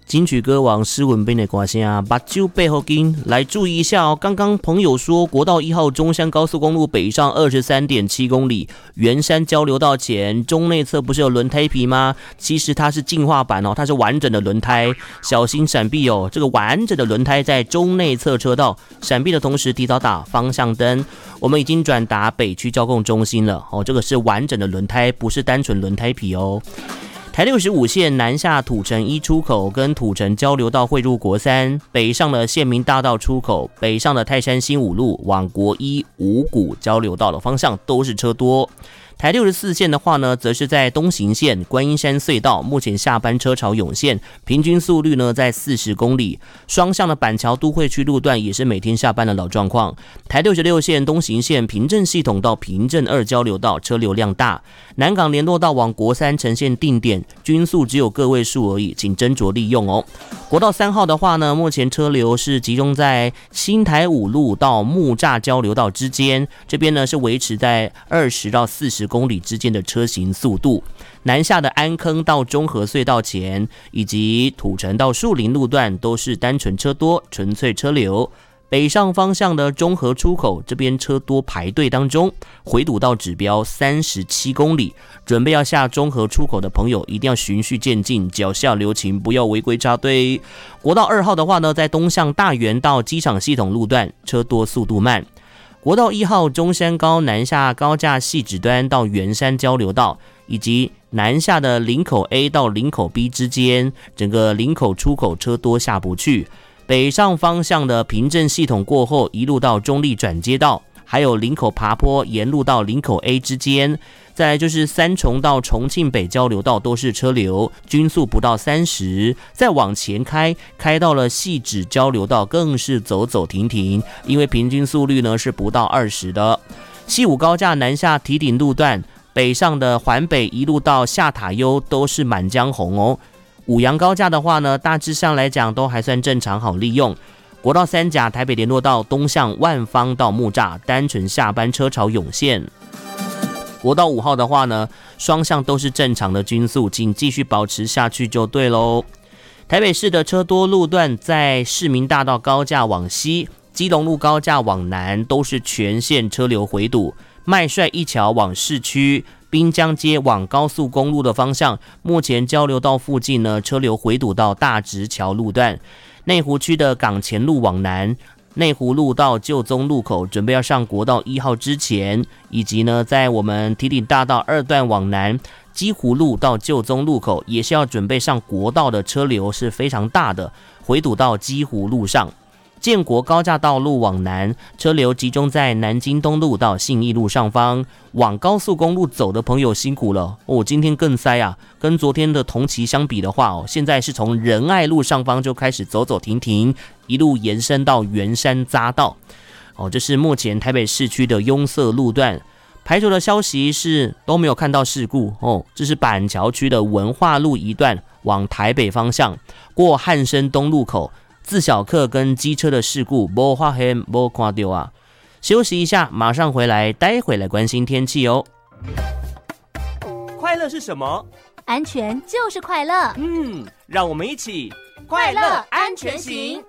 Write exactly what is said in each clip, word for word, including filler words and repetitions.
金曲歌王施文彬的歌声啊，把酒背后金来注意一下哦。刚刚朋友说国道一号中山高速公路北上 二十三点七公里，圆山交流道前中内侧不是有轮胎皮吗？其实它是进化版哦，它是完整的轮胎，小心闪避哦。这个完整的轮胎在中内侧车道闪避的同时，提早打方向灯。我们已经转达北区交控中心了哦，这个是完整的轮胎，不是单纯轮胎皮哦。台六十五线南下土城一出口跟土城交流道汇入国三，北上的县民大道出口，北上的泰山新五路往国一五股交流道的方向都是车多。台六十四线的话呢，则是在东行线观音山隧道，目前下班车潮涌现，平均速率呢在四十公里。双向的板桥都会区路段也是每天下班的老状况。台六十六线东行线平镇系统到平镇二交流道车流量大，南港联络道往国三呈现定点，均速只有个位数而已，请斟酌利用哦。国道三号的话呢，目前车流是集中在新台五路到木栅交流道之间，这边呢是维持在二十到四十公里之间的车行速度。南下的安坑到中和隧道前，以及土城到树林路段都是单纯车多，纯粹车流。北上方向的中和出口这边车多排队当中，回堵到指标三十七公里，准备要下中和出口的朋友一定要循序渐进，脚下留情，不要违规插队。国道二号的话呢，在东向大园到机场系统路段车多速度慢。国道一号中山高南下高架细指端到圆山交流道，以及南下的林口 A 到林口 B 之间，整个林口出口车多下不去。北上方向的平镇系统过后，一路到中立转接道，还有林口爬坡沿路到林口 A 之间，再来就是三重到重庆北交流道都是车流，均速不到三十，再往前开，开到了细指交流道更是走走停停，因为平均速率呢是不到二十的。西武高架南下堤顶路段，北上的环北一路到下塔悠都是满江红哦。五杨高架的话呢，大致上来讲都还算正常好利用。国道三甲台北联络道东向万方到木栅，单纯下班车潮涌现。国道五号的话呢，双向都是正常的均速，请继续保持下去就对喽。台北市的车多路段在市民大道高架往西，基隆路高架往南都是全线车流回堵。麦帅一桥往市区，滨江街往高速公路的方向，目前交流道附近呢车流回堵到大直桥路段。内湖区的港前路往南，内湖路到旧宗路口，准备要上国道一号之前，以及呢在我们堤顶大道二段往南，基湖路到旧宗路口也是要准备上国道的车流是非常大的，回堵到基湖路上。建国高架道路往南，车流集中在南京东路到信义路上方。往高速公路走的朋友辛苦了哦，今天更塞啊！跟昨天的同期相比的话哦，现在是从仁爱路上方就开始走走停停，一路延伸到圆山匝道。哦，这是目前台北市区的拥塞路段。排除的消息是都没有看到事故哦，这是板桥区的文化路一段往台北方向过汉生东路口。自小客跟机车的事故没发现没看到啊，休息一下，马上回来，待会来关心天气哦。快乐是什么？ 安全就是快乐。 嗯，让我们一起快乐安全行。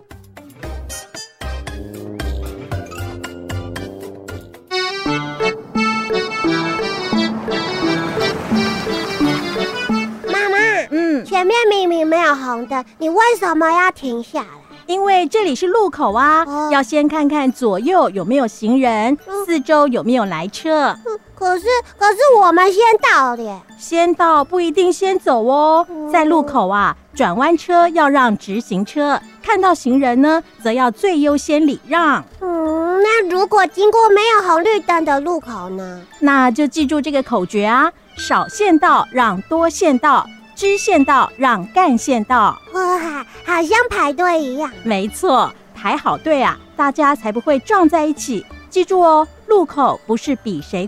妈妈，嗯，前面明明没有红灯，你为什么要停下来？ 因为这里是路口啊，哦、要先看看左右有没有行人，嗯、四周有没有来车。 嗯、可是可是我们先到的， 先到不一定先走哦。嗯、在路口啊，转弯车要让直行车，看到行人呢，则要最优先礼让。 嗯，那如果经过没有红绿灯的路口呢？ 那就记住这个口诀啊：少线道让多线道。支线道让干线道， 哇，好像排队一样。 没错，排好队啊，大家才不会撞在一起。记住哦，路口不是比谁